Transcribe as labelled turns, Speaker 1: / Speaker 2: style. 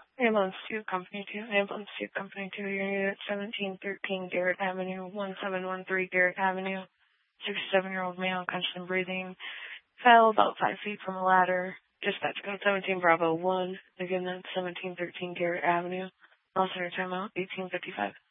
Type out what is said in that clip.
Speaker 1: Ambulance 2, Company 2. Ambulance 2, Company 2. Unit 1713 Garrett Avenue, 1713 Garrett Avenue. 67-year-old male, constant breathing. Fell about 5 feet from a ladder. Dispatch code 17 Bravo 1. Again, that's 1713 Garrett Avenue. Lost center timeout, 1855.